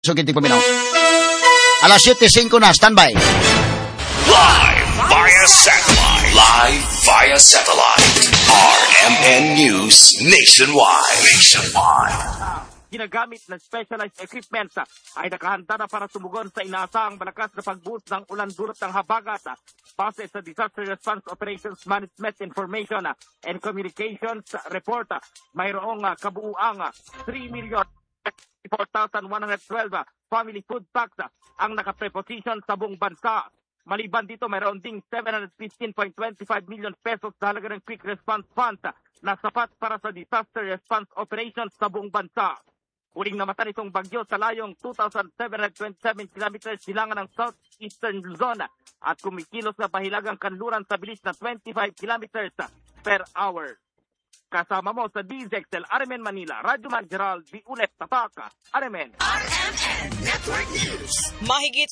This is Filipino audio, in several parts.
Suginting Paminaw. Alas 7:05 na, standby. Live via satellite. Live via satellite. RMN News Nationwide. Ginagamit na specialized equipment ay nakahanda na para tumugon sa inaasahang malakas na pagbuhos ng ulan dulot ng habagat base sa Disaster Response Operations Management Information and Communications Report. Mayroong kabuuang 3,004,112 family food packs ang nakapreposition sa buong bansa. Maliban dito, mayroon ding 715.25 million pesos na halaga ng quick response funds na sapat para sa disaster response operations sa buong bansa. Huling namatan itong bagyo sa layong 2,727 kilometers silangan ng southeastern Luzon at kumikilos na bahilagang kanluran sa bilis na 25 kilometers per hour. Kasama mo sa DZXL RMN Manila, Radyo Man Gerald, Ulet Tapaka, RMN. RMN Network News. Mahigit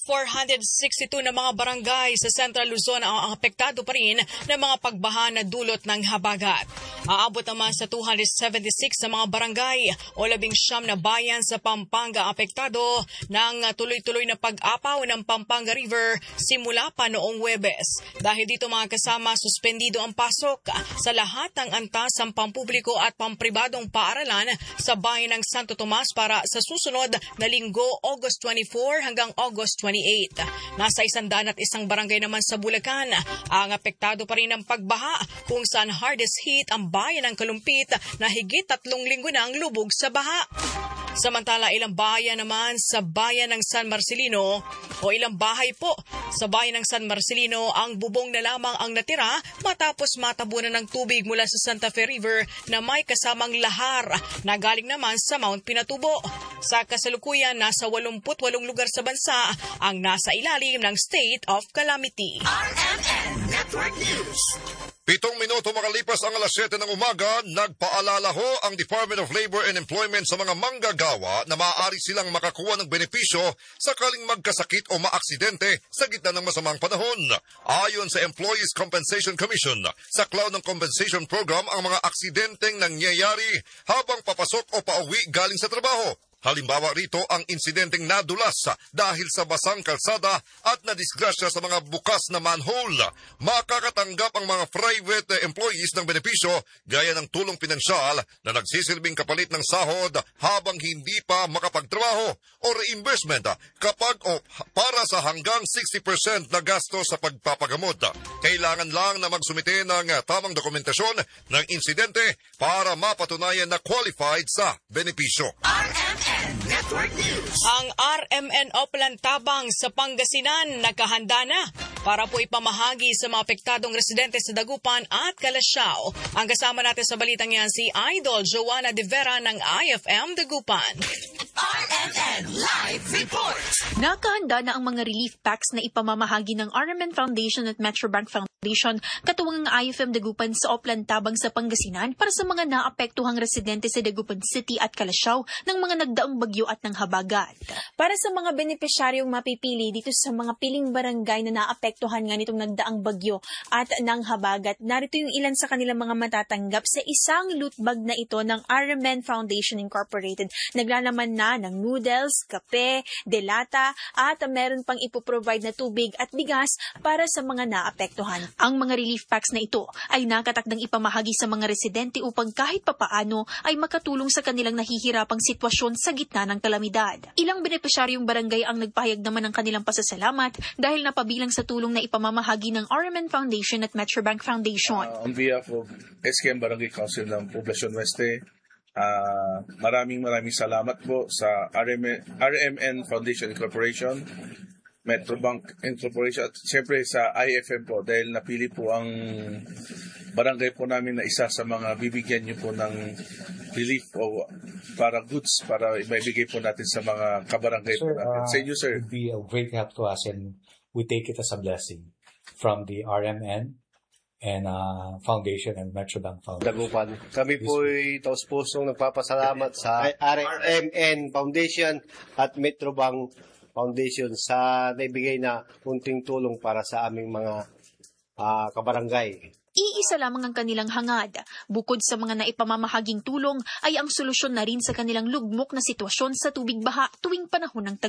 462 na mga barangay sa Central Luzon ang apektado pa rin ng mga pagbaha na dulot ng habagat. Aabot naman sa 276 na mga barangay o 19 na bayan sa Pampanga apektado ng tuloy-tuloy na pag-apaw ng Pampanga River simula pa noong Huwebes. Dahil dito mga kasama, suspendido ang pasok sa lahat ng antas ng pampubliko at pampribadong paaralan sa bayan ng Santo Tomas para sa susunod na linggo, August 24 hanggang August 28. Nasa 101 barangay naman sa Bulacan ang apektado pa rin ng pagbaha kung saan hardest hit ang bayan ng Kalumpit na higit 3 linggo nang lubog sa baha. Samantala, ilang bayan naman sa bayan ng San Marcelino o ilang bahay po sa bayan ng San Marcelino ang bubong na lamang ang natira matapos matabunan ng tubig mula sa Santa Fe River na may kasamang lahar na galing naman sa Mount Pinatubo. Sa kasalukuyan, nasa 88 lugar sa bansa ang nasa ilalim ng state of calamity. RMN Network News. 7 minuto makalipas ang alas 7 ng umaga, nagpaalala ho ang Department of Labor and Employment sa mga manggagawa na maaari silang makakuha ng benepisyo sakaling magkasakit o maaksidente sa gitna ng masamang panahon. Ayon sa Employees Compensation Commission, sa Cloud ng Compensation Program ang mga aksidenteng nangyayari habang papasok o pauwi galing sa trabaho. Halimbawa rito ang insidenteng nadulas dahil sa basang kalsada at nadisgrasya sa mga bukas na manhole. Makakatanggap ang mga private employees ng benepisyo gaya ng tulong pinansyal na nagsisilbing kapalit ng sahod habang hindi pa makapagtrabaho o reimbursement kapag o para sa hanggang 60% na gasto sa pagpapagamot. Kailangan lang na magsumite ng tamang dokumentasyon ng insidente para mapatunayan na qualified sa benepisyo. Network News. Ang RMN Oplan Tabang sa Pangasinan nakahanda na para po ipamahagi sa mga apektadong residente sa Dagupan at Calasiao. Ang kasama natin sa balitang yan si Idol Joanna De Vera ng IFM Dagupan. RMN Live Report. Nakahanda na ang mga relief packs na ipamamahagi ng RMN Foundation at Metrobank Foundation katuwang ang IFM Dagupan sa Oplan Tabang sa Pangasinan para sa mga naapektuhang residente sa Dagupan City at Calasiao ng mga nagdaang bagyo at ng habagat. Para sa mga benepisyaryong mapipili dito sa mga piling barangay na naapektuhan nga nitong nagdaang bagyo at ng habagat, narito yung ilan sa kanilang mga matatanggap sa isang loot bag na ito ng RMN Foundation Incorporated. Naglalaman na ng noodles, kape, delata at meron pang ipoprovide na tubig at bigas para sa mga naapektuhan. Ang mga relief packs na ito ay nakatakdang ipamahagi sa mga residente upang kahit papaano ay makatulong sa kanilang nahihirapang sitwasyon sa gitna ng kalamidad. Ilang benepisyaryong barangay ang nagpahayag naman ng kanilang pasasalamat dahil napabilang sa tulong na ipamamahagi ng RMN Foundation at Metrobank Foundation. On behalf of SKM Barangay Council ng Poblacion Oeste, maraming salamat po sa RMN Foundation Incorporation, Metrobank Incorporation at siyempre sa IFM po dahil napili po ang barangay po namin na isa sa mga bibigyan niyo po ng relief o para goods para maibigay po natin sa mga kabarangay po natin. Sa inyo, sir. It would be a great help to us and we take it as a blessing from the RMN and Foundation and Metrobank Foundation. Dagupan. Kami po'y taos-pusong nagpapasalamat sa RMN Foundation at Metrobank Foundation sa naibigay na kunting tulong para sa aming mga kabarangay. Iisa lamang ang kanilang hangad. Bukod sa mga naipamamahaging tulong, ay ang solusyon na rin sa kanilang lugmok na sitwasyon sa tubig baha tuwing panahon ng